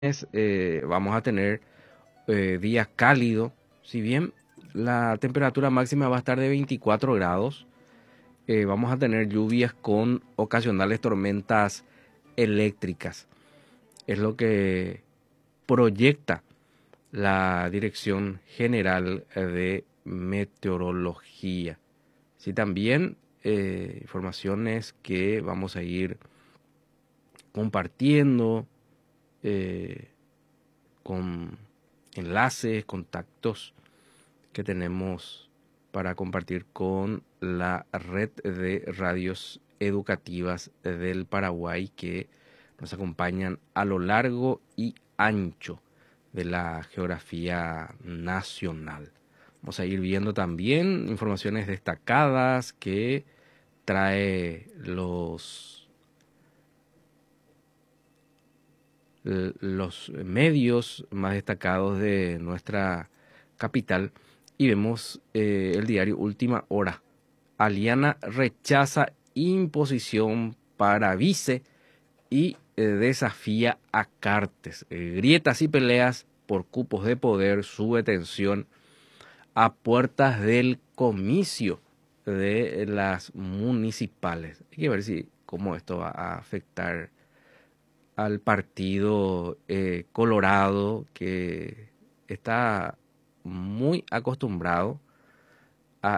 Vamos a tener días cálidos, si bien la temperatura máxima va a estar de 24 grados, vamos a tener lluvias con ocasionales tormentas eléctricas. Es lo que proyecta la Dirección General de Meteorología. Sí, también informaciones que vamos a ir compartiendo con enlaces, contactos que tenemos para compartir con la red de radios educativas del Paraguay que nos acompañan a lo largo y ancho de la geografía nacional. Vamos a ir viendo también informaciones destacadas que trae los medios más destacados de nuestra capital y vemos el diario Última Hora. Aliana rechaza imposición para vice y desafía a Cartes. Grietas y peleas por cupos de poder, sube tensión a puertas del comicio de las municipales. Hay que ver cómo esto va a afectar al partido Colorado, que está muy acostumbrado a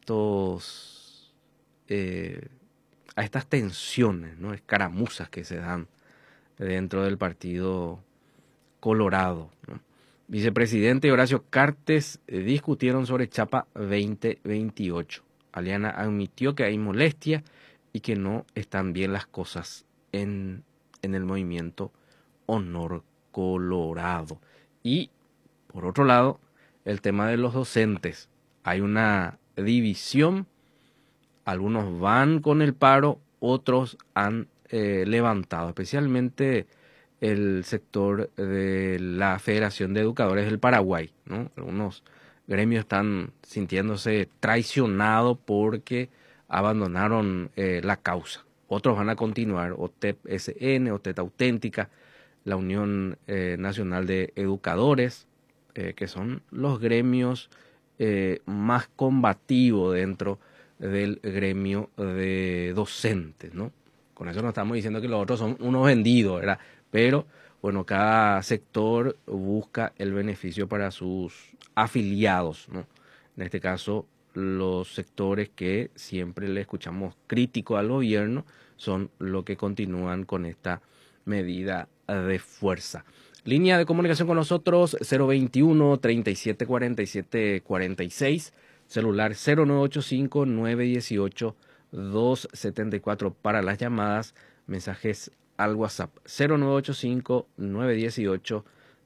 a estas tensiones, ¿no? Escaramuzas que se dan dentro del partido Colorado, ¿no? Vicepresidente Horacio Cartes discutieron sobre Chapa 2028. Aliana admitió que hay molestia y que no están bien las cosas en el movimiento Honor Colorado. Y, por otro lado, el tema de los docentes. Hay una división, algunos van con el paro, otros han levantado, especialmente el sector de la Federación de Educadores del Paraguay, ¿no? Algunos gremios están sintiéndose traicionados porque abandonaron la causa. Otros van a continuar, OTEP-SN, OTEP Auténtica, la Unión Nacional de Educadores, que son los gremios más combativos dentro del gremio de docentes, ¿no? Con eso no estamos diciendo que los otros son unos vendidos, ¿verdad? Pero, bueno, cada sector busca el beneficio para sus afiliados, ¿no? En este caso, los sectores que siempre le escuchamos crítico al gobierno son los que continúan con esta medida de fuerza. Línea de comunicación con nosotros 021 37 47 46, celular 0985 918 274 para las llamadas, mensajes al WhatsApp 0985 918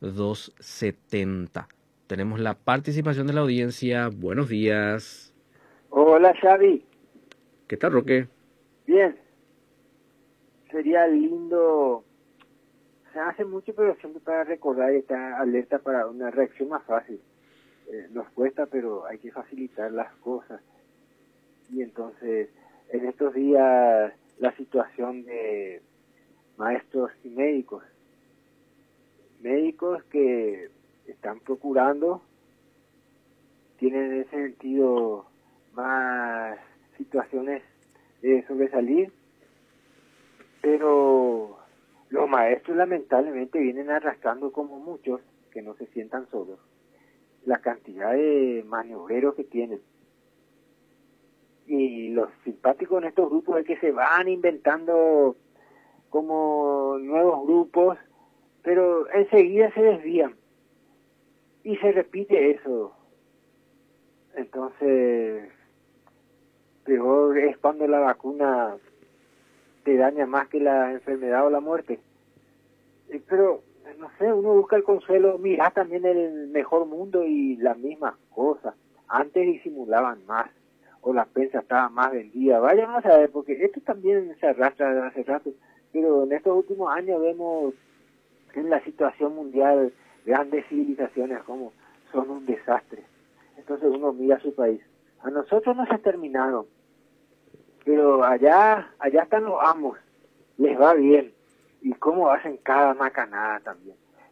270. Tenemos la participación de la audiencia. Buenos días. Hola Xavi. ¿Qué tal, Roque? Bien. Sería lindo, se hace mucho, pero siempre para recordar y estar alerta para una reacción más fácil. Nos cuesta, pero hay que facilitar las cosas. Y entonces, en estos días, la situación de maestros y médicos que están procurando, tienen en ese sentido más situaciones de sobresalir, pero los maestros lamentablemente vienen arrastrando, como muchos, que no se sientan solos, la cantidad de maniobreros que tienen. Y los simpáticos en estos grupos es que se van inventando como nuevos grupos, pero enseguida se desvían y se repite eso. Entonces, peor es cuando la vacuna te daña más que la enfermedad o la muerte. Pero, no sé, uno busca el consuelo, mira también el mejor mundo y las mismas cosas. Antes disimulaban más, o la prensa estaba más vendida. Vayan a saber, porque esto también se arrastra desde hace rato, pero en estos últimos años vemos en la situación mundial grandes civilizaciones como son un desastre. Entonces uno mira a su país. A nosotros nos exterminaron, pero allá están los amos, les va bien. Y cómo hacen cada macanada también.